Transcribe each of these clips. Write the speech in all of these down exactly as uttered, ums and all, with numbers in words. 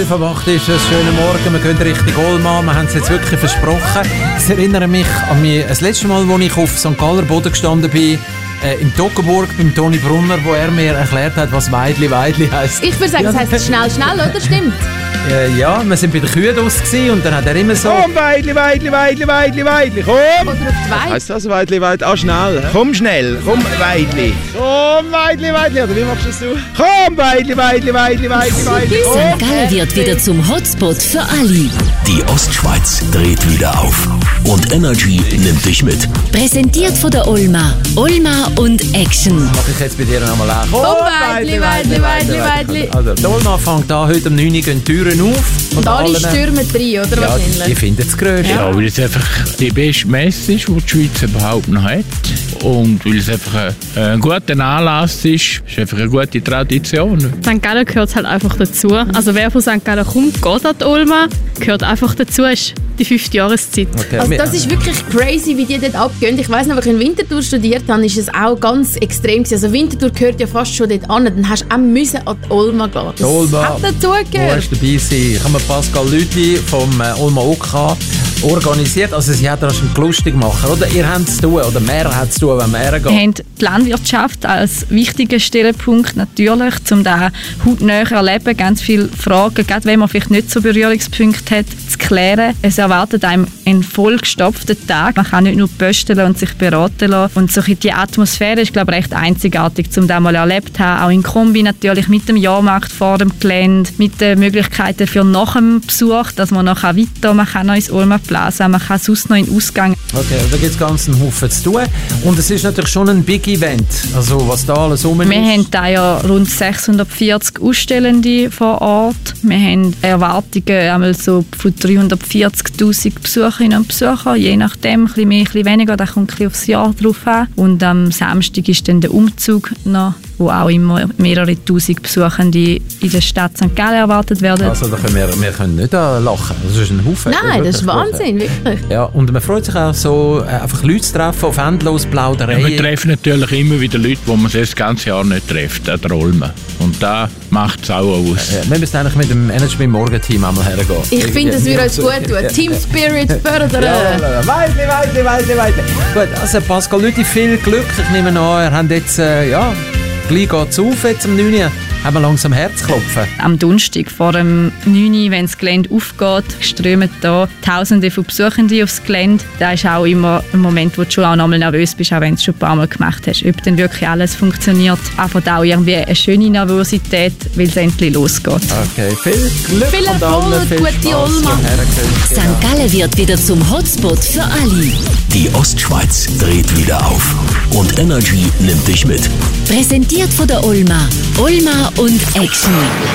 fünf Uhr acht ist ein schöner Morgen, wir gehen Richtung Olma, wir haben es jetzt wirklich versprochen. Es erinnert mich an mich, das letzte Mal, als ich auf Sankt Galler Boden gestanden bin, äh, in Toggenburg beim Toni Brunner, wo er mir erklärt hat, was Weidli Weidli heisst. Ich würde sagen, ja, es heisst schnell, schnell, oder? Stimmt? Äh, ja, wir sind bei den Kühen draus und dann hat er immer so... Komm, Weidli, Weidli, Weidli, Weidli, Weidli, komm! Oder auf die Weide. Was heisst das, Weidli, Weidli? Ah, schnell. He? Komm schnell, komm, Weidli. Komm, Weidli, Weidli. Oder wie machst du das du? Komm, Weidli, Weidli, Weidli, Weidli, Weidli. Sankt Gallen wird wieder zum Hotspot für alle. Die Ostschweiz dreht wieder auf. Und Energy nimmt dich mit. Präsentiert von der Olma. Olma und Action. Mach ich jetzt bei dir nochmal an. Komm, Weidli, Weidli, Weidli, Weidli. Also, die Olma fängt an, heute um neun Uhr gehen die Türen auf. Und alle stürmen rein, oder? Ja, wahrscheinlich? die finden es grösst. Ja, weil es einfach die beste Messe ist, die die Schweiz überhaupt noch hat. Und weil es einfach ein, ein guter Anlass ist, ist einfach eine gute Tradition. Sankt Gallen gehört halt einfach dazu. Also wer von Sankt Gallen kommt, geht an die Olma, gehört einfach dazu, ist die fünfte Jahreszeit. Okay. Also das ist wirklich crazy, wie die dort abgehen. Ich weiss noch, als ich in Winterthur studiert habe, ist es auch ganz extrem gewesen. Also Winterthur gehört ja fast schon dort an. Dann hast du auch müssen an die Olma gehen. Das Olma, hat dazugehört. Du hast dabei sein. Ich habe mir Pascal Lüthi vom äh, Olma O K organisiert. Also sie hat das schon lustig machen, oder? Ihr habt es zu tun, oder mehr hat es zu tun, wenn man hergeht. Wir haben die Landwirtschaft als wichtigen Stellenpunkt natürlich, um das hautnah erleben, ganz viele Fragen, gerade wenn man vielleicht nicht so Berührungspunkte hat, zu klären. Es erwartet einem einen vollgestopften Tag. Man kann nicht nur pösteln und sich beraten lassen. Und so die Atmosphäre ist, glaube ich, recht einzigartig, um das mal erlebt zu haben. Auch in Kombi natürlich mit dem Jahrmarkt vor dem Gelände, mit den Möglichkeiten für nach dem Besuch, dass man noch weiter, man kann noch ins Olma Plaza, man kann sonst noch in den Ausgang. Okay, da gibt es ganz einen Haufen zu tun. Und es ist natürlich schon ein Big Event, also was da alles rum ist. Wir haben da ja rund sechshundertvierzig Ausstellende vor Ort. Wir haben Erwartungen einmal so von dreihundertvierzigtausend Besucherinnen und Besucher, je nachdem, ein bisschen mehr, ein bisschen weniger, das kommt ein bisschen aufs Jahr drauf an. Und am Samstag ist dann der Umzug noch, wo auch immer mehrere Tausend Besuchende in der Stadt Sankt Gallen erwartet werden. Also da können wir, wir können nicht lachen, das ist ein Haufen. Nein, das ist Wahnsinn, wirklich. Ja, und man freut sich auch so, einfach Leute zu treffen, auf endlos Plaudereien. Ja, wir treffen natürlich immer wieder Leute, die man das ganze Jahr nicht trifft, an der Olma. Und da macht es auch aus. Ja, wir müssen eigentlich mit dem Management Morgen-Team einmal hergehen. Ich finde, das würde uns gut tun. Ja. Team Spirit fördern. Ja, Weidli, Weidli, Weidli, Weidli. Gut, also Pascal Lüthi, viel Glück. Ich nehme an, ihr habt jetzt, äh, ja, gleich geht es auf, jetzt um neun Uhr. Haben wir langsam Herzklopfen. Am Donnerstag vor dem neun Uhr, wenn das Gelände aufgeht, strömen da Tausende von Besuchenden aufs Gelände. Das ist auch immer ein Moment, wo du schon auch noch mal nervös bist, auch wenn du es schon ein paar Mal gemacht hast. Ob dann wirklich alles funktioniert. Einfach auch irgendwie eine schöne Nervosität, weil es endlich losgeht. Okay, viel Glück viel und allen, viel gute Olma. Sankt Gallen wird wieder zum Hotspot für alle. Die Ostschweiz dreht wieder auf. Und Energy nimmt dich mit. Präsentiert von der Olma. Olma und Action.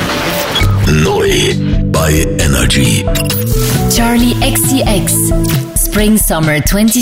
Neu bei Energy. Charlie X C X. Spring Summer zwanzig